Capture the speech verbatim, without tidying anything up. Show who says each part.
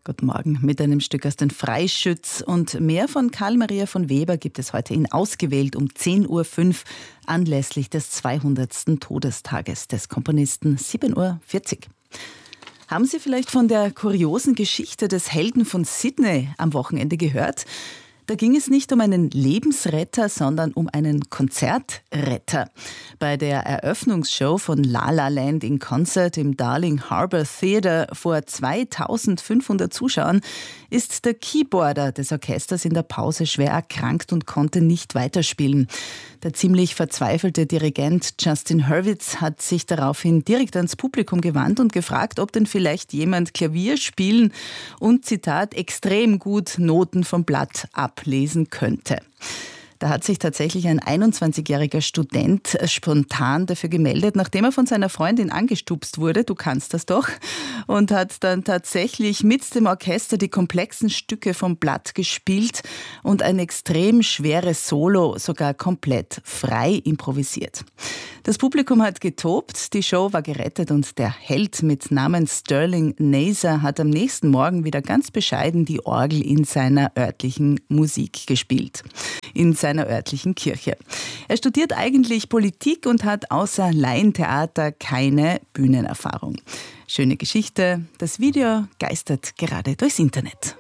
Speaker 1: Guten Morgen mit einem Stück aus den Freischütz. Und mehr von Karl Maria von Weber gibt es heute in Ausgewählt um zehn Uhr fünf anlässlich des zweihundertsten Todestages des Komponisten, sieben Uhr vierzig. Haben Sie vielleicht von der kuriosen Geschichte des Helden von Sydney am Wochenende gehört? Da ging es nicht um einen Lebensretter, sondern um einen Konzertretter. Bei der Eröffnungsshow von La La Land in Concert im Darling Harbour Theatre vor zweitausendfünfhundert Zuschauern ist der Keyboarder des Orchesters in der Pause schwer erkrankt und konnte nicht weiterspielen. Der ziemlich verzweifelte Dirigent Justin Hurwitz hat sich daraufhin direkt ans Publikum gewandt und gefragt, ob denn vielleicht jemand Klavier spielen und, Zitat, extrem gut Noten vom Blatt ablesen könnte. Da hat sich tatsächlich ein einundzwanzigjähriger Student spontan dafür gemeldet, nachdem er von seiner Freundin angestupst wurde, du kannst das doch, und hat dann tatsächlich mit dem Orchester die komplexen Stücke vom Blatt gespielt und ein extrem schweres Solo sogar komplett frei improvisiert. Das Publikum hat getobt, die Show war gerettet und der Held mit Namen Sterling Naser hat am nächsten Morgen wieder ganz bescheiden die Orgel in seiner örtlichen Musik gespielt. In seiner örtlichen Kirche. Er studiert eigentlich Politik und hat außer Laientheater keine Bühnenerfahrung. Schöne Geschichte. Das Video geistert gerade durchs Internet.